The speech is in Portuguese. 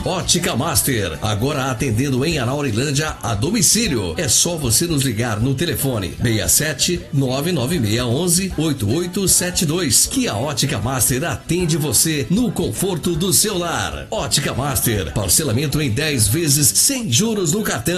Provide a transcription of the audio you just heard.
Ótica Master, agora atendendo em Anaurilândia a domicílio. É só você nos ligar no telefone 67 99611 8872 que a Ótica Master atende você no conforto do seu lar. Ótica Master, parcelamento em 10 vezes sem juros no cartão.